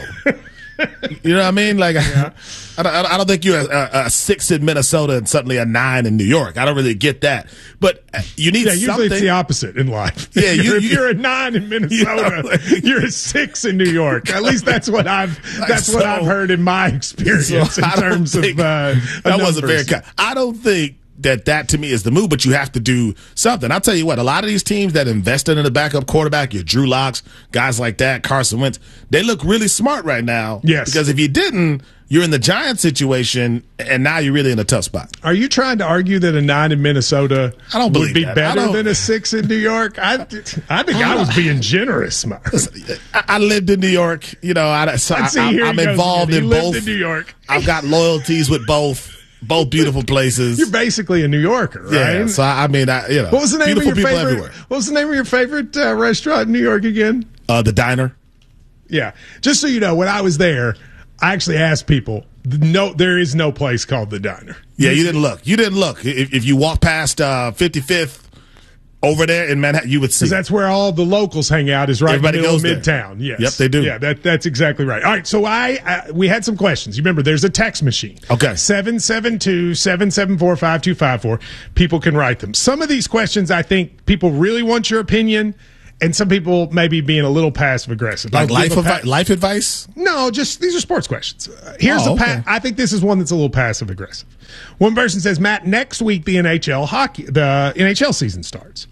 You know what I mean? Like, yeah. I, don't, I don't think you're a, a six in Minnesota and suddenly a nine in New York. I don't really get that. But you need yeah, usually something. it's the opposite in life. Yeah, you, if you, you're a nine in Minnesota, you know, like, you're a six in New York. At least that's what I've that's so, what I've heard in my experience so in terms of uh, that wasn't very kind. I don't think that that to me is the move, but you have to do something. I'll tell you what, a lot of these teams that invested in a backup quarterback, your Drew Locks, guys like that, Carson Wentz, they look really smart right now. Yes. Because if you didn't, you're in the Giants situation, and now you're really in a tough spot. Are you trying to argue that a nine in Minnesota I don't would be that. better than a six in New York? I, I think I was being generous, Mark. I, I lived in New York. You know, I, so I, see, I, here I'm he goes involved again. He in lived both. in New York. I've got loyalties with both. Both beautiful places. You're basically a New Yorker, right? Yeah. So I mean, I, you know, what was the name of your people favorite? everywhere. What was the name of your favorite uh, restaurant in New York again? Uh, the Diner. Yeah. Just so you know, when I was there, I actually asked people. No, there is no place called the Diner. Yeah, you didn't look. You didn't look. If, if you walk past uh, fifty-fifth over there in Manhattan, you would see. Because that's where all the locals hang out. Is right Everybody in the middle goes of there. Midtown. Yes. Yep, they do. Yeah, that that's exactly right. All right, so I uh, we had some questions. You remember, there's a text machine. Okay. seven seven two, seven seven four, five two five four. People can write them. Some of these questions, I think people really want your opinion, and some people maybe being a little passive aggressive. Like I'll give life, a advi- pa- life advice? No, just these are sports questions. Uh, here's Oh, a pa- okay. I think this is one that's a little passive aggressive. One person says, Matt, next week the N H L hockey, the N H L season starts.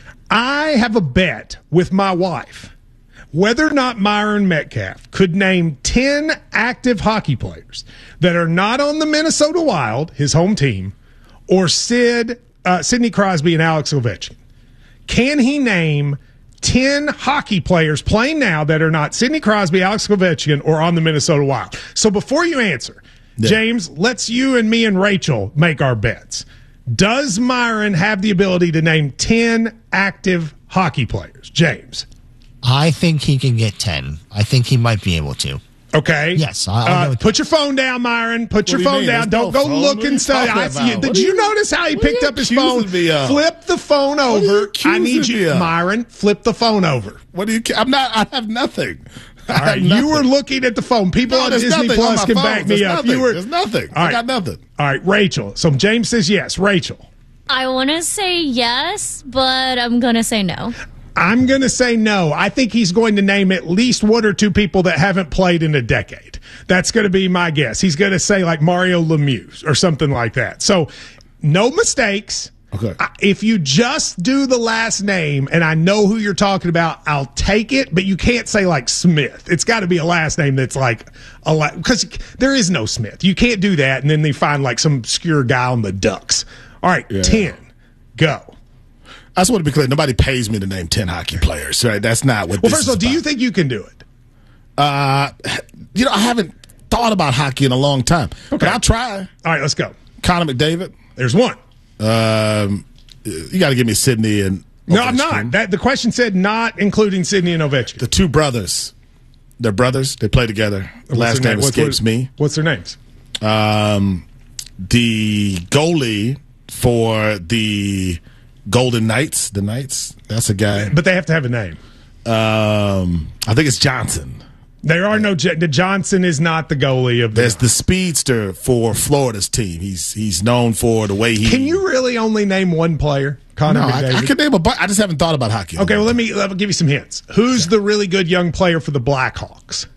I have a bet with my wife whether or not Myron Metcalf could name ten active hockey players that are not on the Minnesota Wild, his home team, or Sid, uh, Sidney Crosby and Alex Ovechkin. Can he name ten hockey players playing now that are not Sidney Crosby, Alex Ovechkin, or on the Minnesota Wild? So before you answer, Yeah. James, let's you and me and Rachel make our bets. Does Myron have the ability to name ten active hockey players. James. I think he can get ten. I think he might be able to. Okay. Yes. I'll, I'll uh, put your phone down, Myron. Put What your do you phone mean? down. There's Don't no go phone. look What are you and stuff. talking I see you. about? Did What are you you- notice how he what are picked you up his accusing phone? me of? Flip the phone are you over. I need accusing me you, of? Myron. Flip the phone over. What do you? I'm not. I have nothing. I All right, have nothing. you were looking at the phone. People No, on there's Disney nothing on Plus my can phone. back There's me up. nothing. You were. There's nothing. All I right. got nothing. All right, Rachel. So James says yes. Rachel. I want to say yes, but I'm going to say no. I'm going to say no. I think he's going to name at least one or two people that haven't played in a decade. That's going to be my guess. He's going to say like Mario Lemieux or something like that. So no mistakes. Okay. I- If you just do the last name and I know who you're talking about, I'll take it, but you can't say like Smith. It's got to be a last name that's like a la- because there is no Smith. You can't do that and then they find like some obscure guy on the Ducks. All right, Yeah. ten. Go. I just want to be clear. Nobody pays me to name ten hockey players. Right? That's not what. Well, this first of all, is do you about. think you can do it? Uh, you know, I haven't thought about hockey in a long time. Okay. But I'll try. All right, let's go. Connor McDavid. There's one. Um, you got to give me Sidney and No, I'm not. That the question said not including Sidney and Ovechkin. The two brothers. They're brothers. They play together. What's Last their name name? What's- escapes what- me. What's their names? Um, the goalie for the Golden Knights. The Knights. That's a guy. But they have to have a name. Um, I think it's Johnson. There are no the Johnson is not the goalie of the. There's the speedster for Florida's team. He's he's known for the way he. Can you really only name one player? Connor No, I, McDavid. I could name a bunch. I just haven't thought about hockey. Okay, well let me let me give you some hints. Who's the really good young player for the Blackhawks?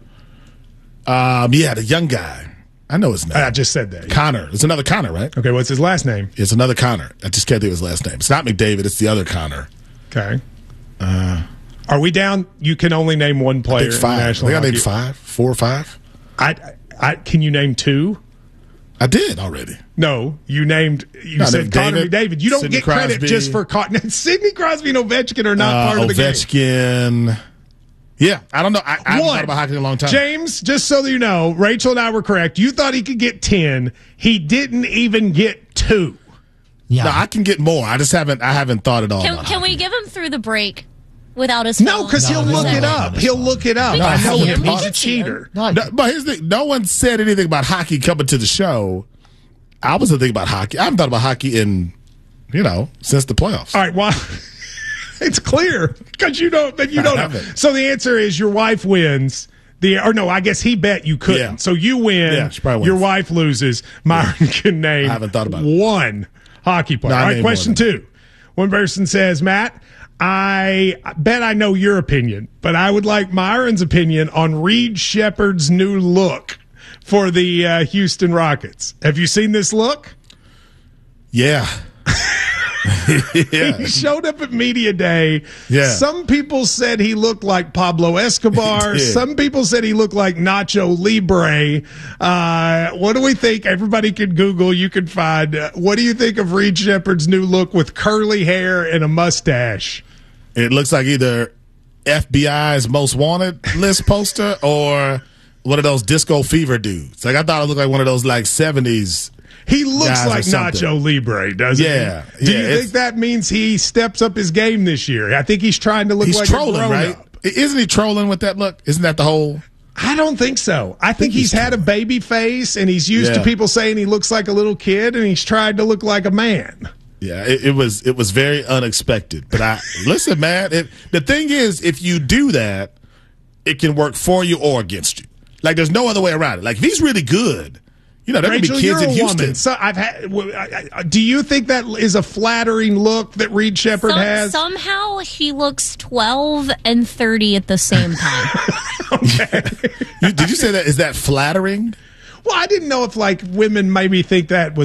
Um, yeah, the young guy. I know his name. I just said that. Connor. It's another Connor, right? Okay, what's his last name? It's another Connor. I just can't think of his last name. It's not McDavid. It's the other Connor. Okay. Uh, Are we down? You can only name one I player. think in five. I National think I named Hockey. five, four or five. I, I can you name two? I did already. No, you named. You No, I said named Connor David, McDavid. You don't Sidney get credit Crosby. just for Cotton. Sidney Crosby and Ovechkin are not Uh, part of the game. Ovechkin. Yeah, I don't know. I, I haven't One. thought about hockey in a long time. James, just so that you know, Rachel and I were correct. You thought he could get ten. He didn't even get two. Yeah. No, I can get more. I just haven't. I haven't thought it all. Can, about can hockey. we give him through the break without his No, phone? because he'll No, look no, it no, up. no, He'll look it up. We I can know see him. him. We He's a can see him. cheater. No, No, but here's the thing. No one said anything about hockey coming to the show. I wasn't thinking about hockey. I haven't thought about hockey in, you know, since the playoffs. All right, well, it's clear because you don't. But you I don't know. haven't. So the answer is your wife wins. The or no, I guess he bet you couldn't. Yeah. So you win. Yeah, she probably wins. Your wife loses. Myron can name. I haven't thought about it. one hockey player. No, I All right, named question more than two. One person says, Matt, I bet I know your opinion, but I would like Myron's opinion on Reed Shepherd's new look for the uh, Houston Rockets. Have you seen this look? Yeah. yeah. He showed up at Media Day. Yeah. Some people said he looked like Pablo Escobar. He did. Some people said he looked like Nacho Libre. Uh, what do we think? Everybody can Google. You can find. Uh, what do you think of Reed Shepherd's new look with curly hair and a mustache? It looks like either F B I's most wanted list poster or one of those disco fever dudes. Like I thought it looked like one of those like seventies. He looks guys or like something. Nacho Libre, doesn't Yeah, he? Do yeah, you it's- think that means he steps up his game this year? I think he's trying to look He's like trolling, a right? grown-up. Isn't he trolling with that look? Isn't that the whole? I don't think so. I think, think he's, he's had a baby face and he's used Yeah. to people saying he looks like a little kid and he's tried to look like a man. Yeah, it, it was it was very unexpected. But I listen, man. It, the thing is, if you do that, it can work for you or against you. Like there's no other way around it. Like if he's really good, you know, there could be Rachel, kids you're in a Houston. woman. So I've had. w- I- I- Do you think that is a flattering look that Reed Shepherd Some- has? somehow he looks twelve and thirty at the same time. You, did you say that? Is that flattering? Well, I didn't know if like women maybe think that was